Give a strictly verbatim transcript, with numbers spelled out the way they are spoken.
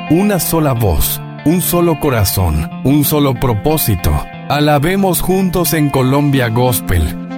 una sola voz, un solo corazón, un solo propósito. Alabemos juntos en Colombia Gospel.